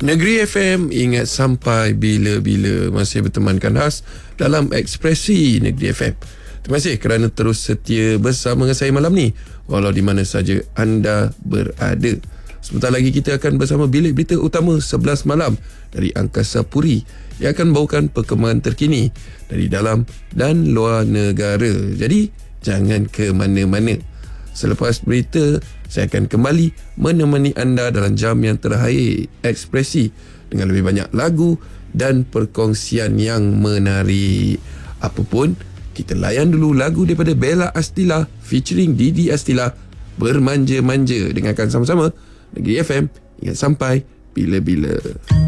Negeri FM ingat sampai bila-bila, masih bertemankan khas dalam Ekspresi Negeri FM. Terima kasih kerana terus setia bersama dengan saya malam ni, walau di mana saja anda berada. Sebentar lagi kita akan bersama Bilik Berita Utama 11 malam dari Angkasa Puri yang akan membawakan perkembangan terkini dari dalam dan luar negara. Jadi jangan ke mana-mana. Selepas berita, saya akan kembali menemani anda dalam jam yang terakhir Ekspresi dengan lebih banyak lagu dan perkongsian yang menarik. Apapun, kita layan dulu lagu daripada Bella Astila featuring Didi Astila, Bermanja-manja. Dengarkan sama-sama Negeri FM hingga sampai bila-bila.